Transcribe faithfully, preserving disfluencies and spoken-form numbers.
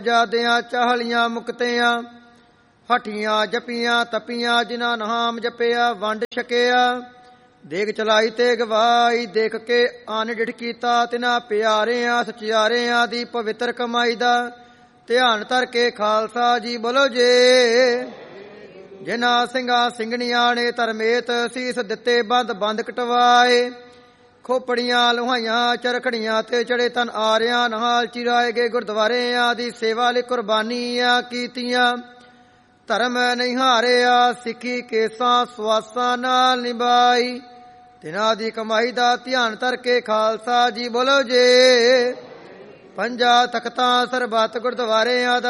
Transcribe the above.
ਜਾਦਿਆਂ ਚਾਹਲੀਆਂ ਮੁਕਤਿਆਂ, ਹੱਠੀਆਂ ਜਪੀਆਂ ਤਪੀਆਂ ਜਿਨ੍ਹਾਂ ਨਾਮ ਜਪਿਆ। ਵੰਡ ਛਕਿਆ ਦੇਗ ਚਲਾਈ ਤੇ ਗਵਾਈ, ਦੇਖ ਕੇ ਅੰਨ ਡਿਠ ਕੀਤਾ ਤਿਨਾ ਪਿਆਰਿਆਂ। ਸਚਿਆਰਿਆਂ ਦੀ ਪਵਿੱਤਰ ਕਮਾਈ ਦਾ ਧਿਆਨ ਧਰ ਕੇ ਖਾਲਸਾ ਜੀ ਬੋਲੋ ਜੇ। ਜਿਨ੍ਹਾਂ ਸਿੰਘਾਂ ਸਿੰਘਣੀਆਂ ਨੇ ਧਰਮੇਤ ਸੀਸ ਦਿੱਤੇ, ਬੰਦ ਬੰਦ ਕਟਵਾਏ। ਖੋਪੜੀਆਂ ਲੁਹਾਈਆਂ ਚਰਖੜੀਆਂ ਤੇ ਚੜੇ ਤਨ ਆਰਿਆਂ ਨਾਲ, ਚਿਰਾਏ ਗਏ ਗੁਰਦੁਆਰਿਆਂ ਦੀ ਸੇਵਾ ਲਈ ਕੁਰਬਾਨੀਆਂ ਕੀਤੀਆਂ। ਧਰਮ ਨਹੀਂ ਹਾਰਿਆ ਸਿੱਖੀ ਕੇਸਾਂ ਸਵਾਸਾਂ ਨਾਲ ਨਿਭਾਈ, ਤਿਨਾਂ ਦੀ ਕਮਾਈ ਦਾ ਧਿਆਨ ਧਰ ਕੇ ਖਾਲਸਾ ਜੀ ਬੋਲੋ ਜੇ। ਪੰਜਾਂ ਤਖਤਾਂ ਸਰਬੱਤ ਗੁਰਦੁਆਰਿਆਂ ਦਾ